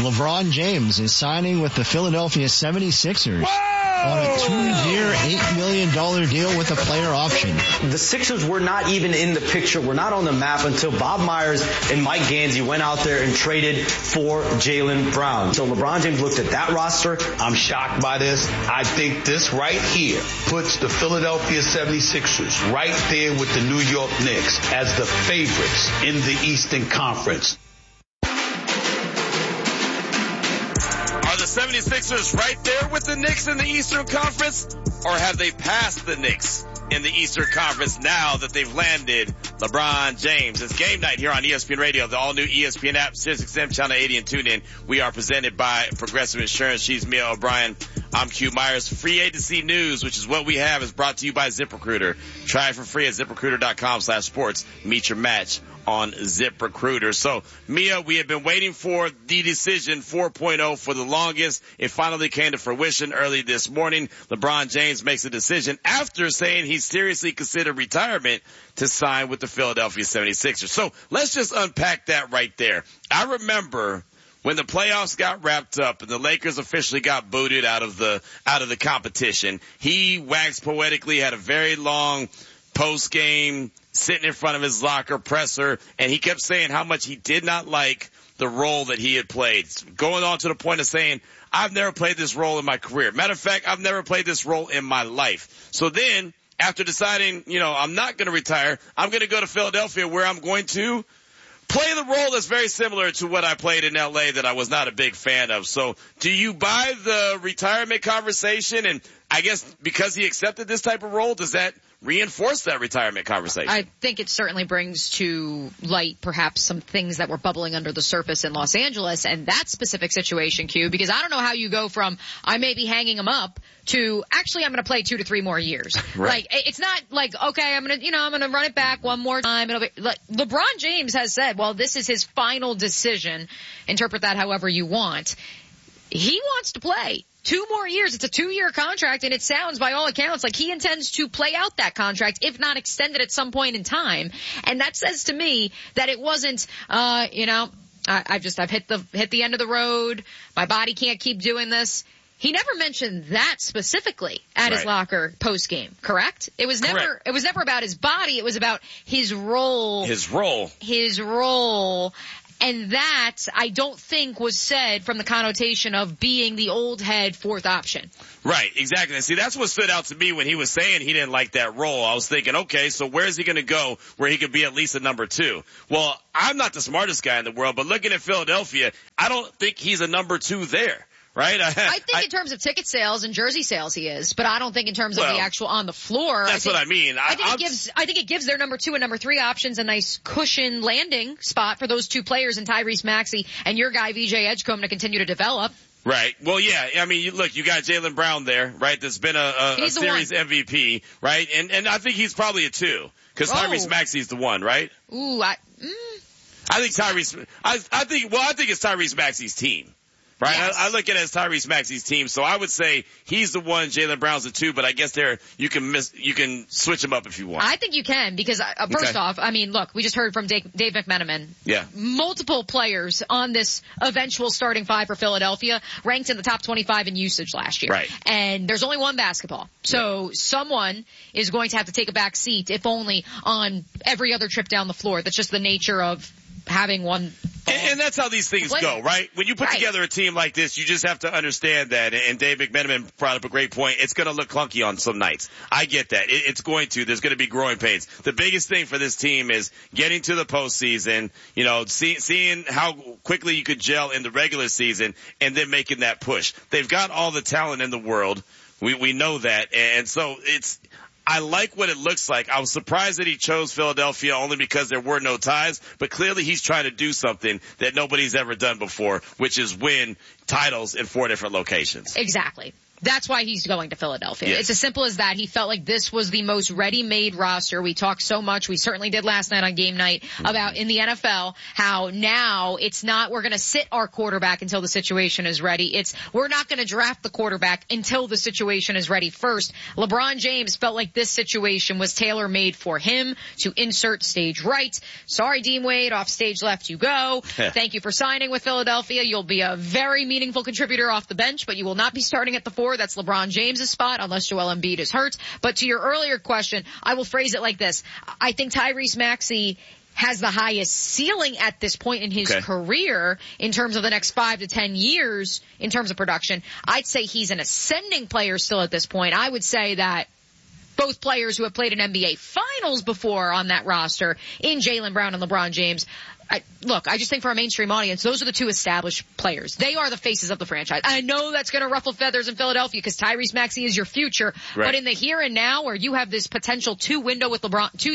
LeBron James is signing with the Philadelphia 76ers. On a 2-year, $8 million deal with a player option. The Sixers were not even in the picture, were not on the map until Bob Myers and Mike Gansey went out there and traded for Jaylen Brown. So LeBron James looked at that roster. I'm shocked by this. I think this right here puts the Philadelphia 76ers right there with the New York Knicks as the favorites in the Eastern Conference. Are the 76ers right there with the Knicks in the Eastern Conference? Or have they passed the Knicks in the Eastern Conference now that they've landed LeBron James? It's game night here on ESPN Radio, the all-new ESPN app, SiriusXM, Channel 80, and TuneIn. We are presented by Progressive Insurance. She's Mia O'Brien. I'm Q Myers. Free agency news, which is what we have, is brought to you by ZipRecruiter. Try it for free at ZipRecruiter.com/sports. Meet your match on ZipRecruiter. So, Mia, we have been waiting for the decision 4.0 for the longest. It finally came to fruition early this morning. LeBron James makes a decision after saying he seriously considered retirement to sign with the Philadelphia 76ers. So, let's just unpack that right there. I remember when the playoffs got wrapped up and the Lakers officially got booted out of the competition, he waxed poetically, had a very long post-game sitting in front of his locker presser, and he kept saying how much he did not like the role that he had played, going on to the point of saying, I've never played this role in my career. Matter of fact, I've never played this role in my life. So then, after deciding, I'm not going to retire, I'm going to go to Philadelphia where I'm going to play the role that's very similar to what I played in L.A. that I was not a big fan of. So do you buy the retirement conversation? And I guess because he accepted this type of role, does that reinforce that retirement conversation? I think it certainly brings to light perhaps some things that were bubbling under the surface in Los Angeles and that specific situation, Q, because I don't know how you go from I may be hanging him up to actually I'm going to play 2 to 3 more years. Right. Like, it's not like, okay, I'm going to run it back one more time. It'll be like LeBron James has said, well, this is his final decision. Interpret that however you want. He wants to play 2 more years. It's a 2-year contract, and it sounds by all accounts like he intends to play out that contract, if not extend it at some point in time. And that says to me that it wasn't, I've hit the end of the road. My body can't keep doing this. He never mentioned that specifically at his locker post game, correct? It was never about his body. It was about his role. And that, I don't think, was said from the connotation of being the old head 4th option. Right, exactly. See, that's what stood out to me when he was saying he didn't like that role. I was thinking, okay, so where's he going to go where he could be at least a number 2? Well, I'm not the smartest guy in the world, but looking at Philadelphia, I don't think he's a number 2 there. Right? I think in terms of ticket sales and jersey sales he is, but I don't think in terms of the actual on the floor. That's what I mean. I think it gives their number 2 and number 3 options a nice cushion landing spot for those 2 players in Tyrese Maxey and your guy VJ Edgecombe to continue to develop. Right. Well, yeah. I mean, look, you got Jaylen Brown there, right? That's been a series MVP, right? And I think he's probably a 2 because Tyrese Maxey's the 1, right? Ooh, I think Tyrese. I think it's Tyrese Maxey's team. Right, yes. I look at it as Tyrese Maxey's team, so I would say he's the 1, Jaylen Brown's the 2, but I guess you can switch them up if you want. I think you can because first off, I mean, look, we just heard from Dave McMenamin. Yeah. Multiple players on this eventual starting 5 for Philadelphia ranked in the top 25 in usage last year. Right. And there's only one basketball. So someone is going to have to take a back seat, if only on every other trip down the floor. That's just the nature of having one. And that's how these things go, right? When you put together a team like this, you just have to understand that. And Dave McMenamin brought up a great point. It's going to look clunky on some nights. I get that. It's going to. There's going to be growing pains. The biggest thing for this team is getting to the postseason, seeing how quickly you could gel in the regular season and then making that push. They've got all the talent in the world. We know that. And so I like what it looks like. I was surprised that he chose Philadelphia only because there were no ties, but clearly he's trying to do something that nobody's ever done before, which is win titles in 4 different locations. Exactly. That's why he's going to Philadelphia. Yes. It's as simple as that. He felt like this was the most ready-made roster. We talked so much, we certainly did last night on game night, about in the NFL how now it's not we're going to sit our quarterback until the situation is ready. It's we're not going to draft the quarterback until the situation is ready first. LeBron James felt like this situation was tailor-made for him to insert stage right. Sorry, Dean Wade, off stage left you go. Thank you for signing with Philadelphia. You'll be a very meaningful contributor off the bench, but you will not be starting at the 4. That's LeBron James' spot unless Joel Embiid is hurt. But to your earlier question, I will phrase it like this. I think Tyrese Maxey has the highest ceiling at this point in his career in terms of the next 5 to 10 years in terms of production. I'd say he's an ascending player still at this point. I would say that both players who have played in NBA Finals before on that roster in Jaylen Brown and LeBron James. I just think for a mainstream audience, those are the two established players. They are the faces of the franchise. I know that's going to ruffle feathers in Philadelphia because Tyrese Maxey is your future. Right. But in the here and now where you have this potential 2-year window with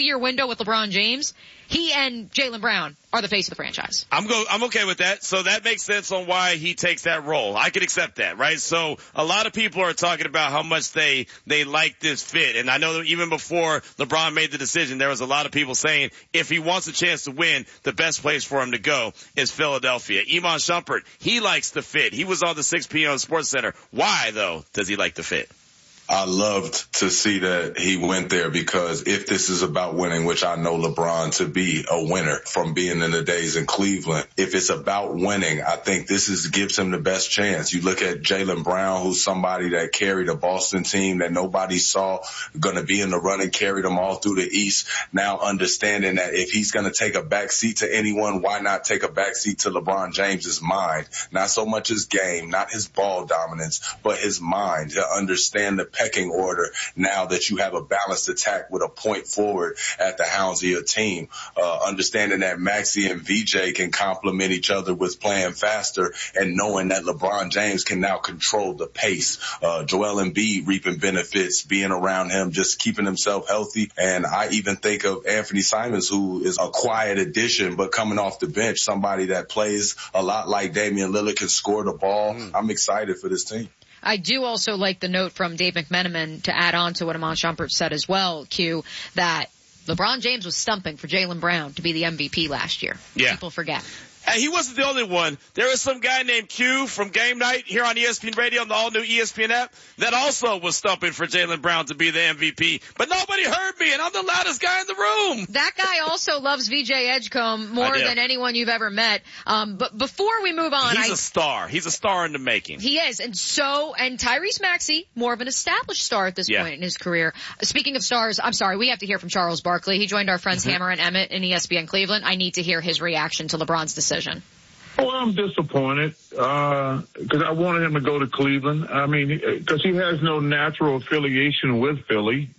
LeBron James, he and Jaylen Brown are the face of the franchise. I'm okay with that. So that makes sense on why he takes that role. I can accept that, right? So a lot of people are talking about how much they like this fit. And I know that even before LeBron made the decision, there was a lot of people saying if he wants a chance to win, the best place for him to go is Philadelphia. Iman Shumpert, he likes the fit. He was on the 6 p.m. Sports Center. Why, though, does he like the fit? I loved to see that he went there because if this is about winning, which I know LeBron to be a winner from being in the days in Cleveland, if it's about winning, I think this gives him the best chance. You look at Jaylen Brown, who's somebody that carried a Boston team that nobody saw going to be in the running, carried them all through the East. Now understanding that if he's going to take a back seat to anyone, why not take a back seat to LeBron James's mind? Not so much his game, not his ball dominance, but his mind to understand the pecking order now that you have a balanced attack with a point forward at the helms of your team. Understanding that Maxey and VJ can complement each other with playing faster and knowing that LeBron James can now control the pace. Joel Embiid reaping benefits, being around him, just keeping himself healthy. And I even think of Anthony Simons, who is a quiet addition, but coming off the bench, somebody that plays a lot like Damian Lillard, can score the ball. I'm excited for this team. I do also like the note from Dave McMenamin to add on to what Iman Shumpert said as well, Q, that LeBron James was stumping for Jaylen Brown to be the MVP last year. Yeah. People forget. Hey, he wasn't the only one. There was some guy named Q from Game Night here on ESPN Radio on the all-new ESPN app that also was stumping for Jaylen Brown to be the MVP. But nobody heard me, and I'm the loudest guy in the room. That guy also loves VJ Edgecombe more than anyone you've ever met. But before we move on, he's a star. He's a star in the making. He is. And Tyrese Maxey, more of an established star at this point in his career. Speaking of stars, I'm sorry, we have to hear from Charles Barkley. He joined our friends Hammer and Emmett in ESPN Cleveland. I need to hear his reaction to LeBron's decision. Well, I'm disappointed because I wanted him to go to Cleveland. I mean, because he has no natural affiliation with Philly.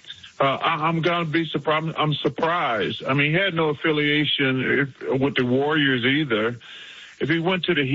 I'm going to be surprised. I'm surprised. I mean, he had no affiliation with the Warriors either. If he went to the